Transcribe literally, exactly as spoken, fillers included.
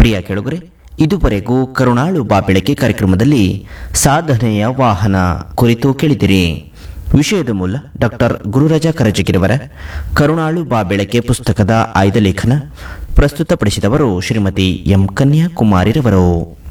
ಪ್ರಿಯ ಕೆಳಗರೆ, ಇದುವರೆಗೂ ಕರುಣಾಳು ಬಾ ಬೆಳಕೆ ಕಾರ್ಯಕ್ರಮದಲ್ಲಿ ಸಾಧನೆಯ ವಾಹನ ಕುರಿತು ಕೇಳಿದಿರಿ. ವಿಷಯದ ಮೂಲ ಡಾಕ್ಟರ್ ಗುರುರಾಜ ಕರಜಗಿರವರ ಕರುಣಾಳು ಬಾ ಬೆಳಕೆ ಪುಸ್ತಕದ ಆಯ್ದ ಲೇಖನ. ಪ್ರಸ್ತುತಪಡಿಸಿದವರು ಶ್ರೀಮತಿ ಎಂ ಕನ್ಯಾಕುಮಾರಿರವರು.